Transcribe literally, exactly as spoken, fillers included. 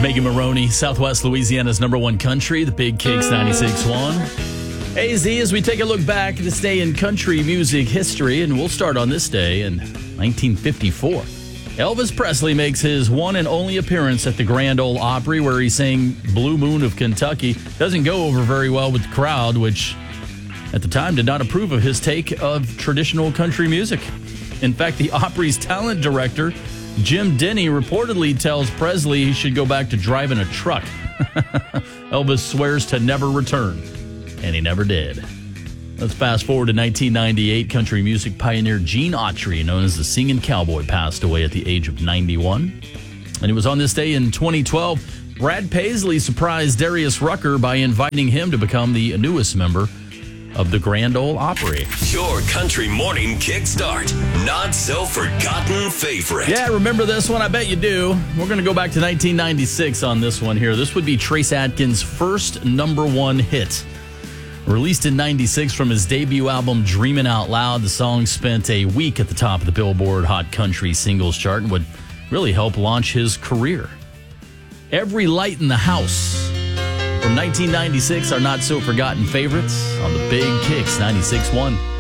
Megan Maroney, Southwest Louisiana's number one country, the Big Kicks ninety-six point one. A Z, as we take a look back this day in country music history, and we'll start on this day in nineteen fifty-four. Elvis Presley makes his one and only appearance at the Grand Ole Opry, where he sang Blue Moon of Kentucky. Doesn't go over very well with the crowd, which at the time did not approve of his take of traditional country music. In fact, the Opry's talent director, Jim Denny, reportedly tells Presley he should go back to driving a truck. Elvis swears to never return, and he never did. Let's fast forward to nineteen ninety-eight. Country music pioneer Gene Autry, known as the Singing Cowboy, passed away at the age of ninety-one. And it was on this day in twenty twelve, Brad Paisley surprised Darius Rucker by inviting him to become the newest member of the Grand Ole Opry. Your country morning kickstart. Not so forgotten favorite. Yeah, remember this one? I bet you do. We're going to go back to nineteen ninety-six on this one here. This would be Trace Adkins' first number one hit. Released in ninety-six from his debut album, Dreamin' Out Loud, the song spent a week at the top of the Billboard Hot Country Singles Chart and would really help launch his career. Every Light in the House. From nineteen ninety-six, our not-so-forgotten favorites on the Big Kicks ninety-six point one.